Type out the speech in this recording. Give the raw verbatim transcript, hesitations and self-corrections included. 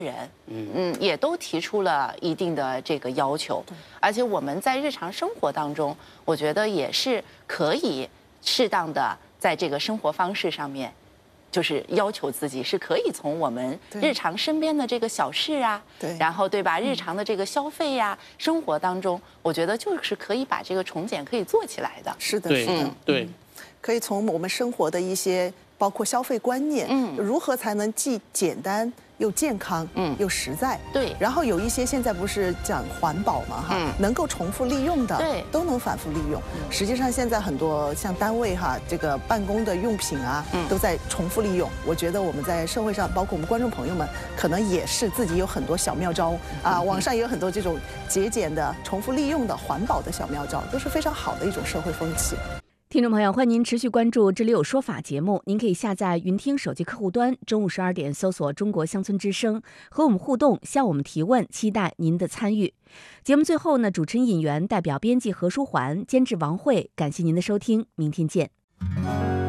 人，嗯，也都提出了一定的这个要求，而且我们在日常生活当中，我觉得也是可以适当的在这个生活方式上面，就是要求自己是可以从我们日常身边的这个小事啊， 对， 然后对吧，日常的这个消费呀、生活当中，我觉得就是可以把这个重检可以做起来的。 是的， 对是的， 对， 可以从我们生活的一些，包括消费观念， 嗯如何才能既简单又健康， 嗯又实在， 对然后有一些现在不是讲环保嘛，哈， 嗯能够重复利用的， 对都能反复利用。实际上现在很多像单位哈，这个办公的用品啊， 嗯都在重复利用。我觉得我们在社会上，包括我们观众朋友们，可能也是自己有很多小妙招啊，网上也有很多这种节俭的、重复利用的、环保的小妙招，都是非常好的一种社会风气。 听众朋友，欢迎您持续关注《这里有说法》节目。您可以下载云听手机客户端，中午十二点搜索“中国乡村之声”，和我们互动，向我们提问，期待您的参与。节目最后呢，主持人尹源代表编辑何书桓，监制王慧，感谢您的收听，明天见。